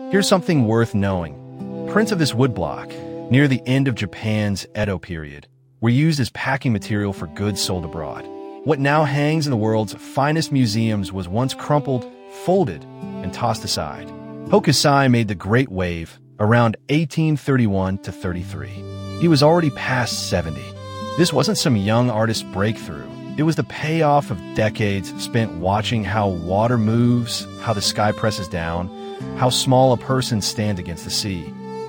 Here's something worth knowing. Prints of this woodblock, near the end of Japan's Edo period, were used as packing material for goods sold abroad. What now hangs in the world's finest museums was once crumpled, folded, and tossed aside. Hokusai made the Great Wave around 1831 to 33. He was already past 70. This wasn't some young artist's breakthrough. It was the payoff of decades spent watching how water moves, how the sky presses down, how small a person stands against the sea.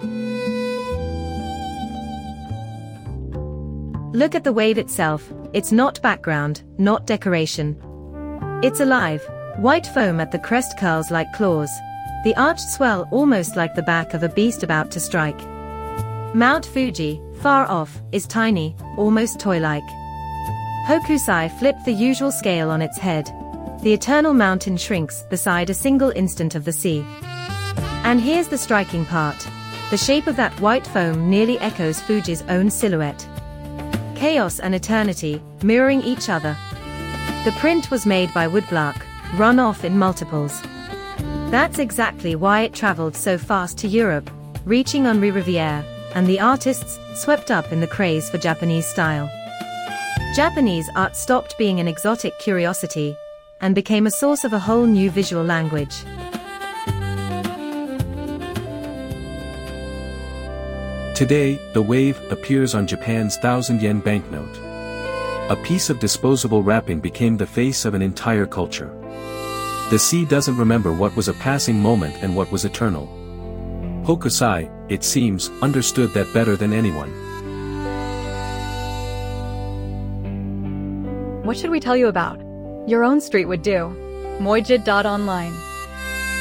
Look at the wave itself. It's not background, not decoration. It's alive. White foam at the crest curls like claws. The arched swell almost like the back of a beast about to strike. Mount Fuji, far off, is tiny, almost toy-like. Hokusai flipped the usual scale on its head. The eternal mountain shrinks beside a single instant of the sea. And here's the striking part. The shape of that white foam nearly echoes Fuji's own silhouette. Chaos and eternity, mirroring each other. The print was made by woodblock, run off in multiples. That's exactly why it traveled so fast to Europe, reaching Henri Rivière, and the artists swept up in the craze for Japanese style. Japanese art stopped being an exotic curiosity and became a source of a whole new visual language. Today, the wave appears on Japan's 1,000-yen banknote. A piece of disposable wrapping became the face of an entire culture. The sea doesn't remember what was a passing moment and what was eternal. Hokusai, it seems, understood that better than anyone. What should we tell you about? Your own street would do. Moijid.online